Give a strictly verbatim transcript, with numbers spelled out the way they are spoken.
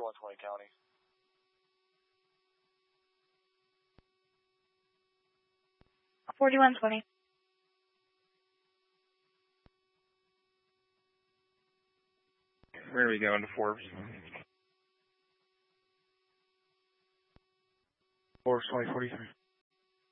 forty-one twenty County. forty-one twenty. Where are we going to Forbes? Forbes twenty forty-three.